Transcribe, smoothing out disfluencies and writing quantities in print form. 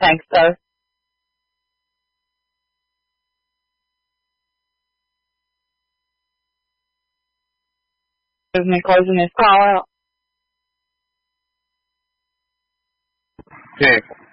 Thanks, sir. Is me closing this call out? Okay.